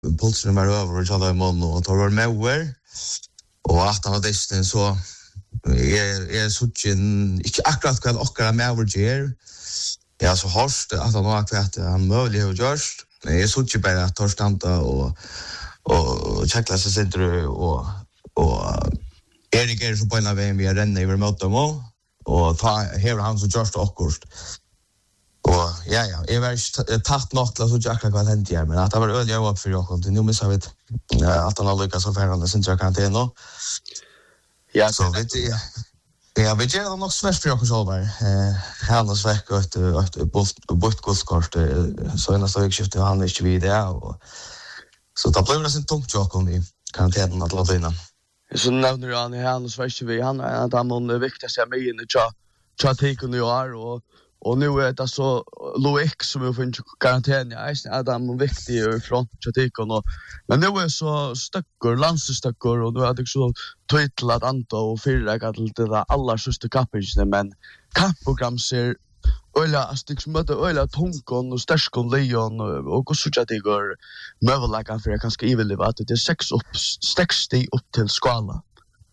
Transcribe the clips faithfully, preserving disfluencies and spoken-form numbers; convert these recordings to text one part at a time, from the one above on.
pulsen var över och tjata i mån och tar var med över. Och att han var desten så är är så inte akkurat kväll och kvar med över ger. Ja, så harst att han har kvärt han möjligt och just. Men jag såg ju bara att torstanta och och checkla sig center och och Erik är så på en väg vi renner över mot dem och ta här han så just akkurat. Och ja ja, jag var tatt något så jag kan väl inte men att det var öl jag var för jag kom till nu men så vet att han har lyckats så färande sen jag kan inte nå. Ja, så vet jag. Ja, vi gör nog smärt för oss själva. Eh, han har sväckt ett ett bort kostkort så en så skifte han inte vid det och så då blev det sen tungt jag kom i karantänen att låta innan. Så nämner han han sväckt vi han att han måste vikta sig med in i cha cha take nu är och och nu är det så Loic som vi får karantän ja är Adam viktig i front chatikon och men nu är så stöckor landstöckor och då hade jag så titlat att anta och fyra till det alla sista kapitel men kampprogram ser öla astiks möte öla tonkon och stärskon lejon och så chatikor möjliga för jag kanske evil att det är sex upp sextio upp till skala.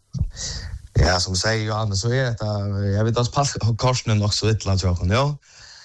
Ja, som säger Johannes så är det jag vet att pass korsen också så lite tror jag ja.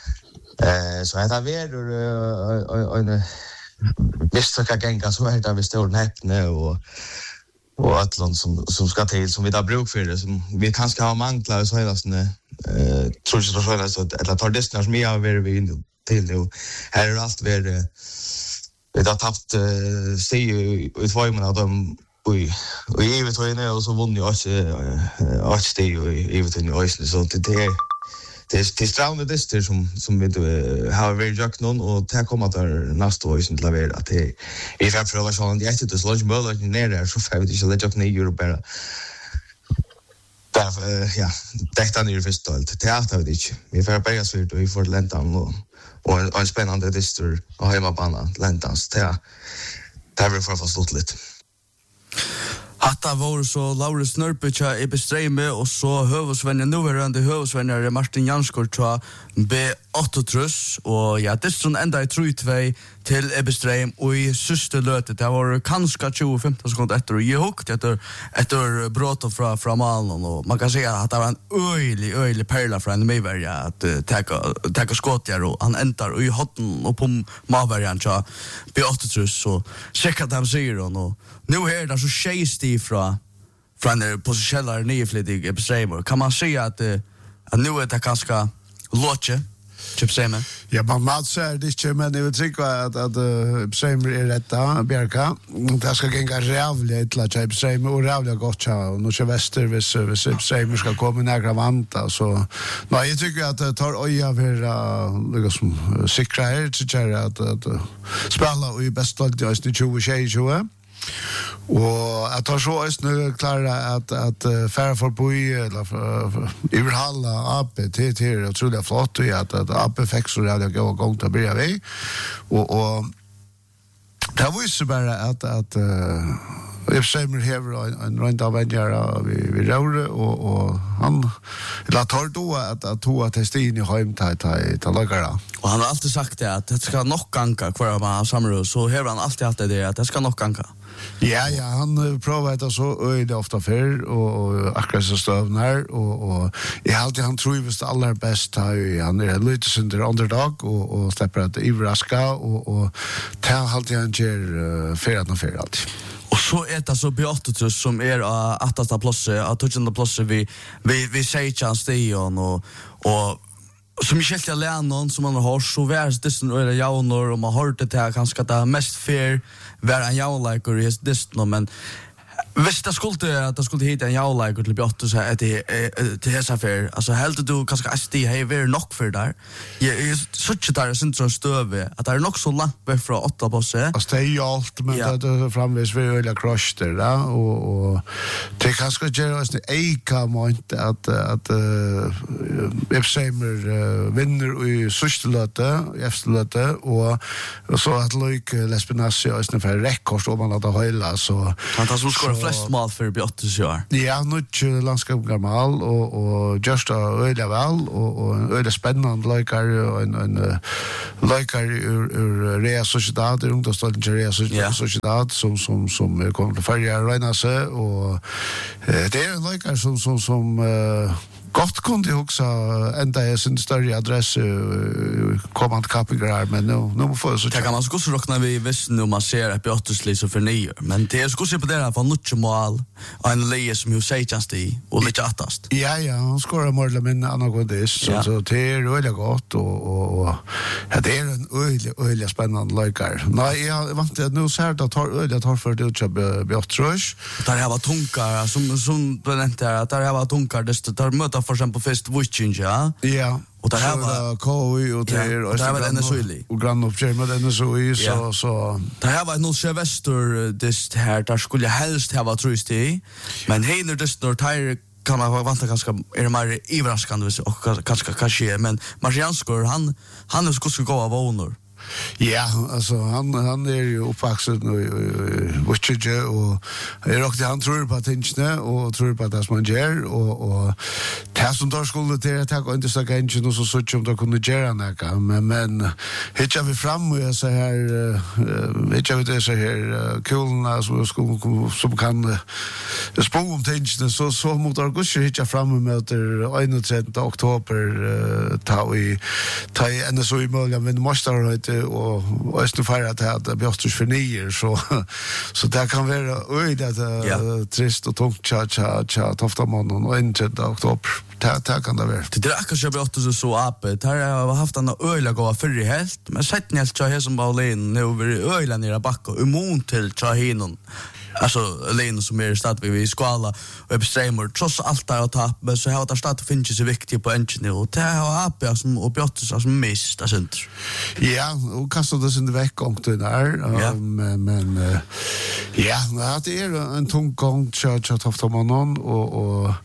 Eh så heter vi och en visst ska gänga så är det vi står näppne och och Atlant som som ska till som vi där bruk för det som vi kanske har manglar så hela såna eh tror jag så så att eller tar det snart mer av vi till nu här är allt vi vi har tappat se i två månader de Oj, och jag vet vad och så vann jag också att steg och jag vet inte ösle så det det det det strande det som som vi har varit jag någon och ta komma där nästa år som levererar att det är för för att sån det är det sludge bowl ner där så får vi inte lägga upp ner bara där ja det är det första allt teater vet inte vi får börja så vi får läntan och och en spännande distur och hemmabana läntans det det vill för fast lite. Hatta var så Laurus Nörpicha i bestreime och så hövosvänner nuvarande hövosvänner Martin Janskor tror B åtta trus och ja det är ända i tre två till Ebestreim och i sista lötet det var kanske tjugo till femton sekunder efter och jag hukt efter efter brott från från Malmö och man kan säga att det var en öjlig öjlig perla från Mayberg att ta ta skott där och han ändar och i hotten och på Maverjan så B åtta trus så checka dem säger och nu är det så tjejstig från från den positionella nyflyttig Ebestreim kan man säga att att nu är det ganska lågt typ säger ja, man måste säga det inte, men jag tycker att att Ebestreim är rätta, Bjärka. Det ska gänga rävligt till att Ebestreim och rävligt gott och nu ska väster vis vis Ebestreim ska komma några vanta så nej jag tycker att det tar öja för liksom säkra här till att att spela i bästa det är tjugo tjugo och att ha så är nu klara att att färra för boi eller för halla A P T T och tror det flott och att att A P fick så det går gång till börja vi och och det var ju så bara att att jag säger här en runt av vänner vi vi rör och och han la tar då att att to att testa in i hem ta ta ta lagra och han har alltid sagt det att det ska nog ganga kvar man samlar så har han alltid haft det att det ska nog ganga. Ja, ja, han provar det så öde ofta för och akkurat så stövnar och och i allt han tror ju att allra bäst har han är lite sönder underdog och och släpper att överraska och och ta alltid han ger för att för allt. Och så är det så Beatus som är att åtta platser att tojande platser vi vi vi säger chans det och och som i Kjellja Lennon som man har så värst distan och det jaunor och man har det här kanske att det är mest fair vara en jaunliker i distan men visst det skulle att det skulle hitta en jaunliker till Beatus så att det till hesa fair alltså helt du kanske S D har varit nog för där jag så att det är så stöve att det är nog så långt bort från åtta platser alltså det är ju allt men det är framvis vi vill crush där då och och det kanske gör oss det eka måste att att Ebstreimer vinner i sista löte i efter löte och så att Luke Lespenassi är nästan för rekord om man hade hela så han tar så skor flest mål för Bjottus i år. Ja, nu är landskap gammal och och just öliga väl och och öliga spännande likar och en en likar ur ur Real Sociedad runt och ställen till Real Sociedad som som som kommer till färja Reina sig och det är en likar som som som gott kunde jag också ända är sin större adress kommande kapigrar men nu nu får jag så det kan man skulle räkna vi visst nu man ser att Bjottus liksom för nio men det är skulle se på det här för mycket mål och en läge som ju säger just i och lite attast. Ja ja, han skorar mål men han går det så så det är väldigt gott och och ja det är en öliga öliga spännande likar. Nej, jag vant att nu ser det tar öliga tar för det att Bjottus. Där har varit tunkar som som berättar att där har varit tunkar det där möta för exempel först Witching ja. Ja. Och där har var K I och där och där var den så illa. Och grann upp med den så i så så där har var nog Sylvester det här där skulle helst ha varit trust i men hener det står tire kan man vanta ganska är det mer överraskande och kanske kanske men Marianskor han han är skulle gå av honor. Ja, alltså han han är ju uppvuxen i Witchige och är också han tror på tingene och tror på att man gör och och det som då skulle det ta inte så kanske något så så som då kunde göra något men men hittar vi fram och jag säger här hittar vi det så här kulna så skulle som kan spåra om tingene så så mot augusti hittar fram med det einogtrettonte oktober ta vi ta en så i mål men måste och östern för att det Bjottus för nio så så det kan vara oj det trist och tungt cha cha cha tofta mannen och inte det oktober det det kan det vara det är kanske Bjottus så uppe där har haft en öliga gå för i helt men sett ni helt så här som Paulin nu över öliga nere backa immun till Chahinon alltså Lena som är stad vi skala och bestämmer trots allt där att ta men så har det stad finns så viktigt på engine och det har app som och Bjottus som mist där center. Ja, och kastar det sin väck gång till där men men ja, det är en tung gång church att ha mannen och och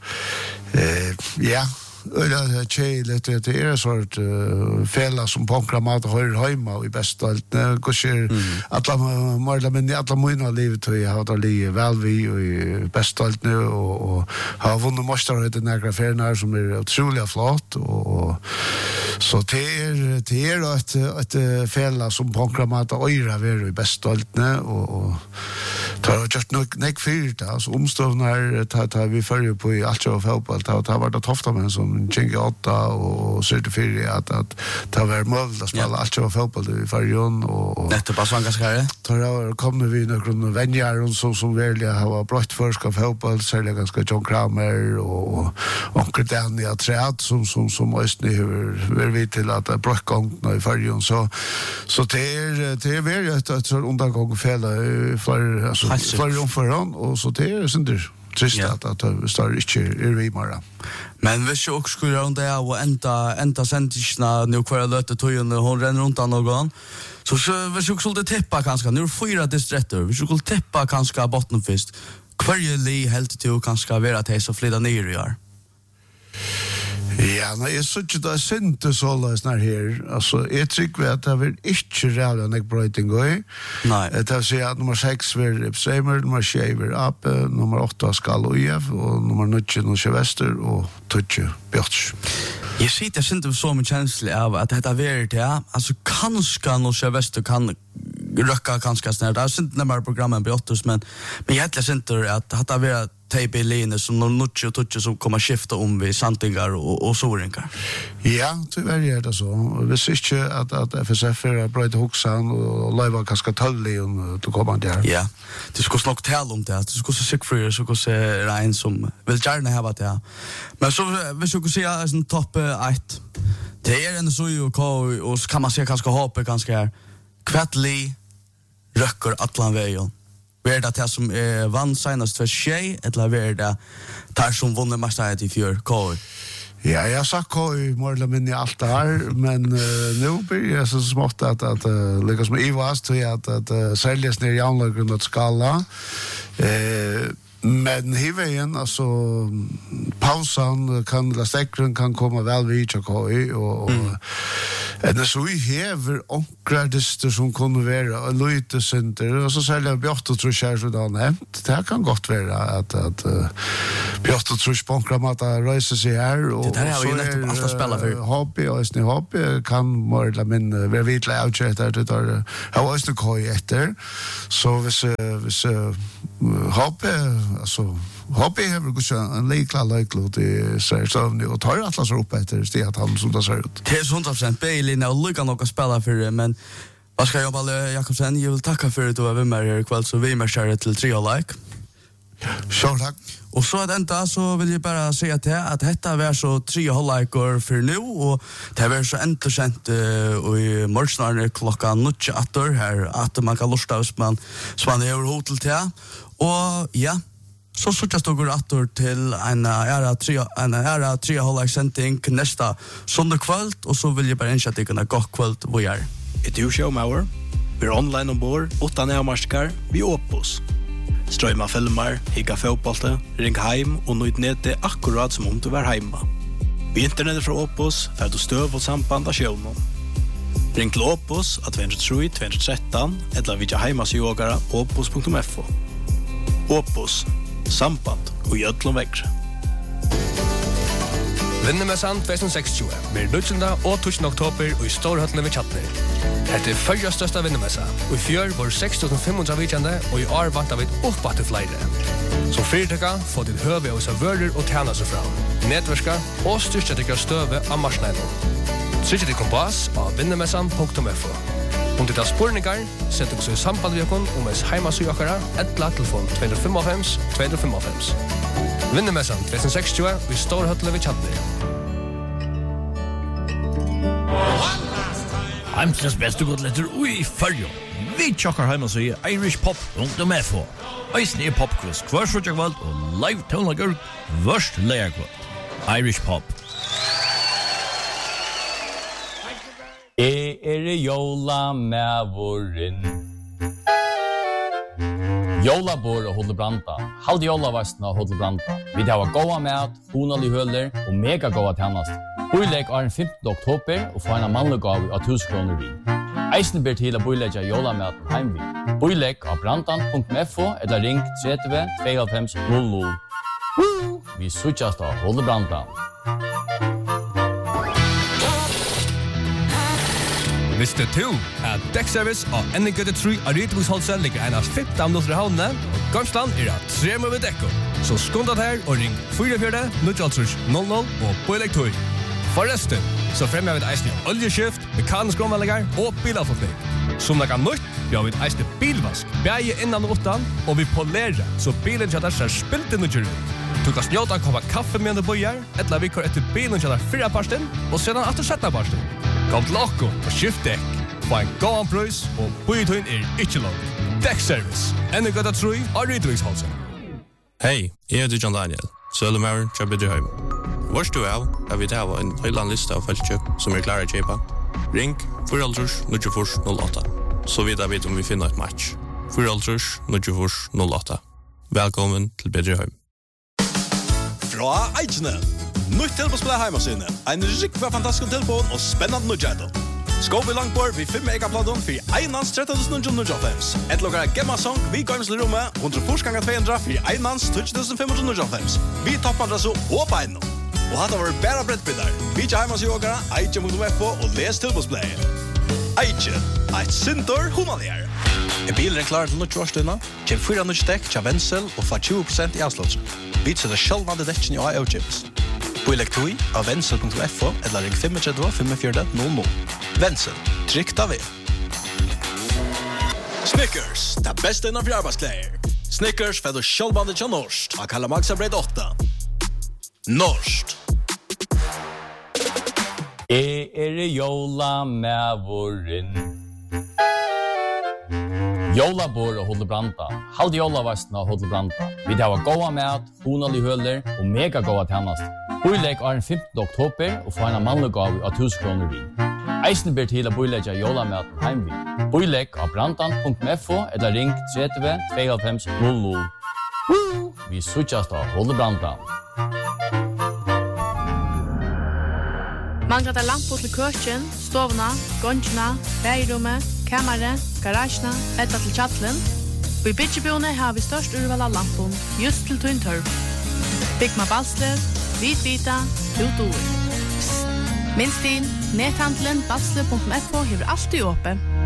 eh ja Öla tjejlet det är en sort fälla som pankrar mat och hör hemma och i bästa allt går sker alla måla men alla mina livet och jag har det li väl vi och i bästa allt nu och och har vunnit mästare det några affärerna som är otroligt flott och så det är det är ett ett fälla som pankrar mat och öra vi i bästa allt nu och och tar just nog neck fyrt alltså omstövnar tar vi förr på i allt och fotboll tar tar vart tofta men som Tjinga åtta och certifiera att att ta vara möjligt att spela allt och fotboll i Färjön och det bara sån ganska här. Då kommer vi några vänner och så som välja ha brott förska fotboll så är det ganska John Kramer och onkel Daniel Träd som som som måste ni hur vi till att brottgång i Färjön så så det är det är väl ett ett undergång fälla för alltså för för och så det är sånt trist att att det står inte i Rimara. Men vi ska också skulle runt där och ända ända sentisna nu kvar löte tojen hon renner runt någon. Så så vi ska skulle tippa kanske nu fyra distrikter. Vi skulle tippa kanske Bottenfist. Kvar li helt till kanske vara till så flida ner i år. Ja, nej, jag så inte det synte så läs när här. Alltså, jag tycker att det är inte reellt en ekbröjting går. Nej. Det vill säga att nummer sex är Ipsemer, nummer sju är Ape, nummer åtta Skall och I F och nummer nio Norske Väster och tjugo Björts. Jag ser det synte så med känsla av att det är värt det. Alltså, kanske Norske Väster kan röka kanske snart. Det är synte när programmen Björts men men jag synte att det har varit tape linje som någon nutch och touch som kommer skifta om vi santingar och och såringar. Ja, tyvärr är det så. Vi ser inte att att F S F är bra till Hoxan och live ganska töllig om du kommer där. Ja. Det ska snart tala om det. Det ska så sick för så ska se rein som vill gärna ha det. Men så vi ska se en topp ett. Det är en så ju och kan man se kanske hoppa ganska här. Kvättli röcker Atlanvägen. Är det det som är vann senast för tjej eller är det där som vunnit mästariet i fjör K? Ja, jag sa K i morgon i allt det här men uh, nu blir jag så smått att att uh, lyckas med Ivas till att att uh, säljas ner i anläggningen att skala. Eh Men hivägen alltså pausan kan la säkren kan komma väl vid K och och Det så vi hever omkredister som kunne være løytesenter, og så særlig Bjørn og Trus her som du har nevnt. Det kan godt være at, at uh, Bjørn og Trus på omkring måte reiser seg her, og det der har vi jo nettopp alt å spille for. Hobby, og Østny Hobby, kan more eller mindre være vidtlig avgjørt etter, det er har Østny Køy etter, så hvis, hvis uh, Hobby, altså, Hobby har gått en likla løyklod i Søvni, og tar atlas opp etter sted at han som det ser ut. Det er hundra prosent B-linja, og lukka nok å spille for det, men hva skal jeg jobbe, Jakobsen? Jeg vil takke for at du var med her i kveld, så vi er med kjære til tre og like. Så takk. Og så at enda så vil jeg bare si til at dette var så tre og like for nå, og det var så enterkjent uh, i morgenen klokka nødje atter, her at man kan lusta hvis man, som man er over hotel til. Og ja, så suttas då går attor till en ära tre en ära tre hålla sending nästa söndag kväll och så vill jag bara önska dig en god kväll vad gör. It you show Mauer. We're online ombord utan närmarskar vi Opus. Strömma filmar, higga fotboll, ring hem och nöjd nete akkurat som om du var hemma. Vi internet från Opus för du stöv och samband av showen. Ring till Opus att två tre två ett tre eller via hemmasjogara opus punkt f o. Opus samband og i öllum vekk. Vinnemessan tjugohundrasextio blir nuttjunda og tusen oktober og i Storhøllene ved Kjatner. Dette er fyrja størsta vinnemessa, og i fjør var seks tusen fem hundre vikjande, og i år vant av et oppbatte flere. Som fyrtøkka får til høve av servører og tjena seg fra, netverska og styrstjetikker støve av marsneiden. Trykk til kompass av vinnemessan punkt f o. Om det er spurningar, sett dere så i samband med dere om ens heimasøkere, etla telefon två fem fem två fem fem. Vinnemessan tjugohundrasextio i Storhøtle ved Kjatner. Heimstens beste godletter ui fyrjo. Vi tjokkar heimasøye irish pop punktum f o. Eisen er popquiz hver sutjakvald og live tonlager vørst leierkvald. Irish pop. Jeg er jola med våren. Jolabor og Hodlebranta. Halde jolavasten av Hodlebranta. Vi tar gåa mat, honalig høler og mega gåa tjennast. Boileg er den femtende oktober og får en mannlig gav av tusen kroner vi. Eisen ber til å boilegge jolamaten heimvi. Boileg av brantan punkt f o eller ring tre to fem null null. Vi suttjast av Hodlebranta. Visste du at dekkservice og Ennegøtte tre av Rytebosholsen ligger en av femten minutter i havnene, og Gamsland er av tre med dekko. Så skundat her og ring fire fire null null null og boileg tog. Forresten, så fremmer vi et eisne oljeskift, mekanisk omvalligar og bilavforfling. Som det kan nytt, vi har vi et eisne bilvask, bæge innan og utan, og vi polerer, så bilen kjadar ser spilt inn og ut. Du kan snjåta en koppa kaffe med en bøyer, etla vi kår etter bilen kjadar fyrra parsten, og sedan atter setta parsten. Kom til okko og skift dekk. Få en gåan prøys, og bøytøyen er ikke lov. Dekkservice. Ennegøtta tre av Rytebosholsen. Hei, jeg heter John Daniel. Søllemauren til Bidderheim. Vårst du av, har vi tava en høyland liste av feltkjøp som er klare å kjøpe. Ring fire null null null åtta. Så vidar vi om vi finner et match. fire null null null åtta. Velkommen til Bidderheim. Fra Eidsne. Nytt tilbådsplay heimasyne. En rikva fantastisk tilbåd og spennende nødgjædon. Skåp i langbord vi fem megapladon for einans tretten tusen null null fem. Et lukkar Gemma Song vi gøymsle rommet, hundre fors ganger to hundre for einans tjugo tusen fem hundre null fem. Vi toppadresse og beino. Og hatt var bæra brettbildar. Vi tja heimasjogara, Eidje punktum f o og les tilbådsplay. Eidje, eit sintor humanlier. Er bilen klar til nødt årstøyna? Kjem fyra nødt dekk tja Wenzel og fa tjue prosent i avslått. Vi tsetter sjølvande dekken i A E O-chips. Boileg tui av Wenzel punktum f o eller ring fem tre fem fire null null. Wenzel, trygt av vi. Snickers, det beste innanfor arbeidsklær. Snickers får du sjølvande tja Norsk, av Kalle Maxa Breid åtta. Norsk. Jeg er jola med våren. Jolabor og Hodlebranta. Halde jolavasten av Hodlebranta. Vi tar gåa mat, honalig høler og mega gåa tjennast. Boileg er den femtende oktober og får en mannlig gav av tusen kroner vi. Eisen ber til å boilegge jolamaten heimvi. Boileg av brantan punkt f o eller ring tre to fem null null. Vi suttjast av Hodlebranta. Manglar det lampor til køkken, stovna, gongina, bægerommet, kammeret, garasjena, etta til kjattelen? Og i Bidjeboene har vi størst urval av lampon, just til tunn tørv. Bygma Balslev, Vit Vita, Utover. Minst inn, nethandelen balslev punktum f o hever alltid åpen,